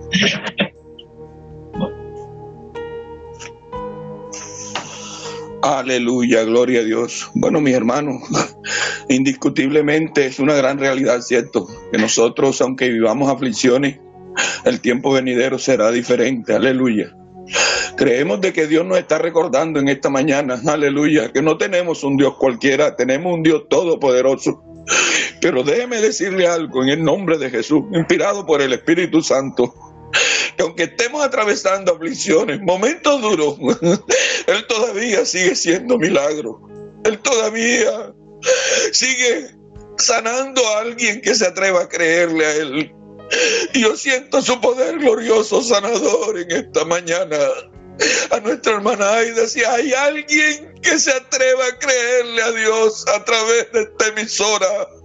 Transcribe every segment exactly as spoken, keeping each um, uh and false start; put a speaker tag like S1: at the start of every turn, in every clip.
S1: Aleluya, gloria a Dios. Bueno, mis hermanos, indiscutiblemente es una gran realidad, ¿cierto? Que nosotros, aunque vivamos aflicciones, el tiempo venidero será diferente. Aleluya. Creemos de que Dios nos está recordando en esta mañana, aleluya, que no tenemos un Dios cualquiera, tenemos un Dios todopoderoso. Pero déjeme decirle algo en el nombre de Jesús, inspirado por el Espíritu Santo, que aunque estemos atravesando aflicciones, momentos duros, Él todavía sigue siendo milagro. Él todavía sigue sanando a alguien que se atreva a creerle a Él. Y yo siento su poder glorioso sanador en esta mañana. A nuestra hermana Aida, si hay alguien que se atreva a creerle a Dios a través de esta emisora,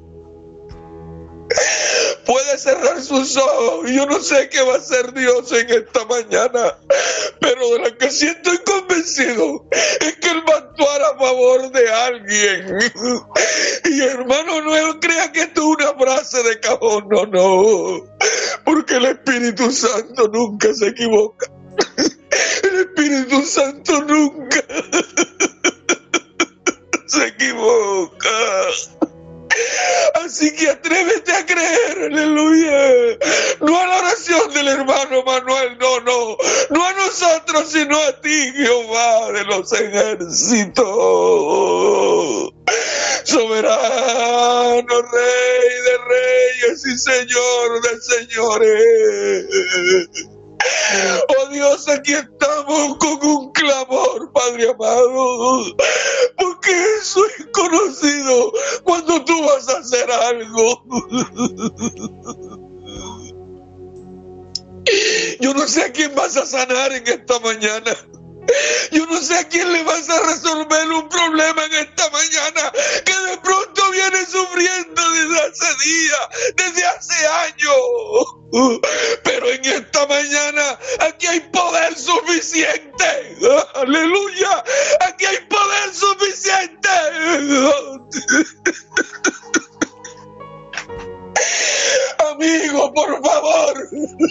S1: puede cerrar sus ojos. Yo no sé qué va a hacer Dios en esta mañana, pero de lo que sí estoy convencido es que Él va a actuar a favor de alguien. Y hermano, no crea que esto es una frase de cajón, no, no, porque el Espíritu Santo nunca se equivoca. El Espíritu Santo nunca se equivoca. Así que atrévete a creer, aleluya. No a la oración del hermano Manuel, no, no. No a nosotros, sino a ti, Jehová de los ejércitos. Soberano, Rey de reyes y Señor de señores. Oh Dios, aquí estamos con un clamor, Padre amado, porque eso es conocido cuando tú vas a hacer algo. Yo no sé a quién vas a sanar en esta mañana. Yo no sé a quién le vas a resolver un problema en esta mañana que de pronto viene sufriendo desde hace días, desde hace años. Pero en esta mañana aquí hay poder suficiente. Aleluya. Aquí hay poder suficiente. Amigo, por favor,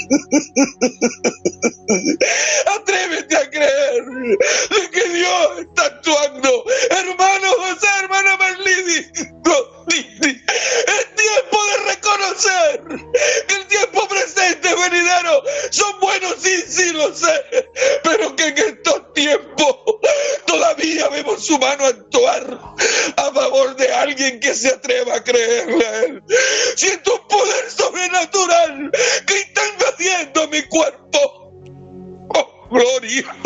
S1: atrévete a creer de que Dios está actuando. Hermano José, hermana Merlidi, es tiempo de reconocer que el tiempo presente y venidero son buenos, sí, sí lo sé, pero que en estos tiempos todavía vemos su mano actuar a favor de alguien que se atreva a creerle a Él. Siento un poder sobrenatural que está invadiendo mi cuerpo. ¡Oh, gloria!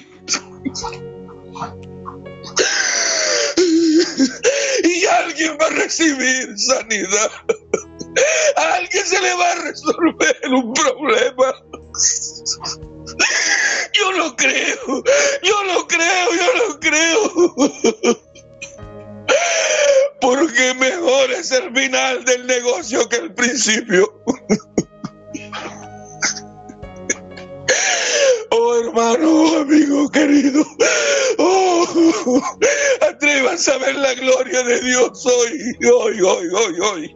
S1: Y alguien va a recibir sanidad. A alguien se le va a resolver un problema. Yo lo creo, yo lo creo, yo lo creo. Porque mejor es el final del negocio que el principio. Oh, hermano, amigo querido, oh, atrévanse a ver la gloria de Dios hoy, hoy, hoy, hoy, hoy.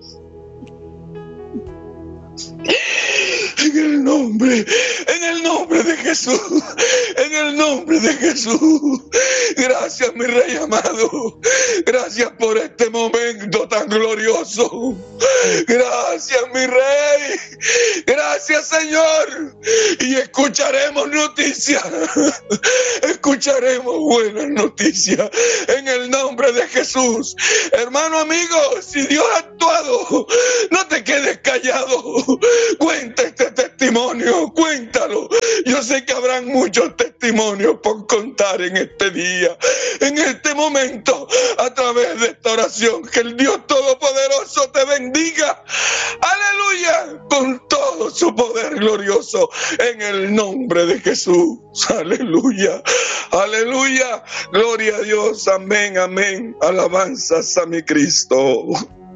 S1: En el nombre, en el nombre de Jesús, en el nombre de Jesús. Gracias, mi Rey amado. Gracias por este momento tan glorioso. Gracias, mi Rey. Gracias, Señor. Y escucharemos noticias. Escucharemos buenas noticias en el nombre de Jesús. Hermano, amigo, si Dios ha actuado, no te quedes callado. Cuenta este testimonio, cuéntalo. Yo sé que habrán muchos testimonios por contar en este día, en este momento, a través de esta oración. Que el Dios Todopoderoso te bendiga, aleluya, con todo su poder glorioso, en el nombre de Jesús, aleluya, aleluya, gloria a Dios, amén, amén, alabanzas a mi Cristo.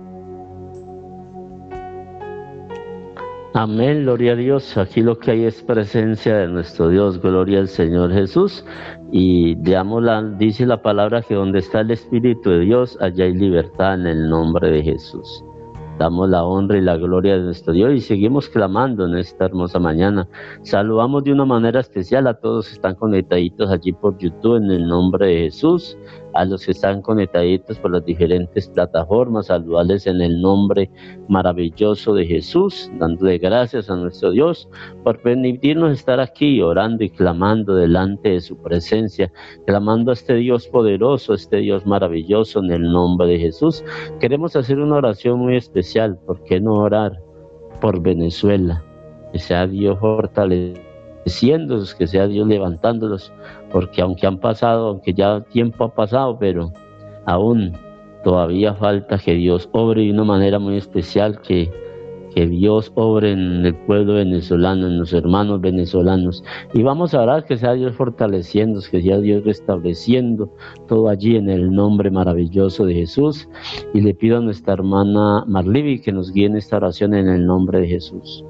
S2: Amén, gloria a Dios. Aquí lo que hay es presencia de nuestro Dios, gloria al Señor Jesús. Y digamos, la, dice la palabra que donde está el Espíritu de Dios, allá hay libertad en el nombre de Jesús. damos la honra y la gloria de nuestro Dios y seguimos clamando en esta hermosa mañana. Saludamos de una manera especial a todos que están conectaditos allí por YouTube en el nombre de Jesús, a los que están conectaditos por las diferentes plataformas, saludarles en el nombre maravilloso de Jesús, dándole gracias a nuestro Dios por permitirnos estar aquí orando y clamando delante de su presencia, clamando a este Dios poderoso, este Dios maravilloso en el nombre de Jesús. Queremos hacer una oración muy especial. ¿Por qué no orar por Venezuela? Que sea Dios fortaleciéndolos, que sea Dios levantándolos, porque aunque han pasado, aunque ya tiempo ha pasado, pero aún todavía falta que Dios obre de una manera muy especial, que, que Dios obre en el pueblo venezolano, en los hermanos venezolanos. Y vamos a orar que sea Dios fortaleciendo, que sea Dios restableciendo todo allí en el nombre maravilloso de Jesús. Y le pido a nuestra hermana Marlivi que nos guíe en esta oración en el nombre de Jesús.